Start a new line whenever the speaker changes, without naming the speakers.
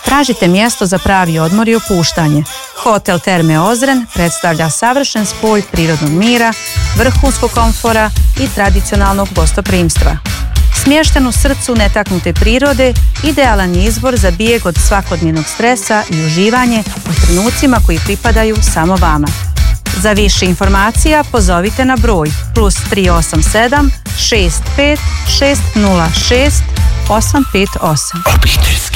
Tražite mjesto za pravi odmor i opuštanje. Hotel Terme Ozren predstavlja savršen spoj prirodnog mira, vrhunskog komfora i tradicionalnog gostoprimstva. Smješten u srcu netaknute prirode, idealan je izbor za bijeg od svakodnevnog stresa i uživanje u trenucima koji pripadaju samo vama. Za više informacija pozovite na broj +387 65 606 858.
Obiteljski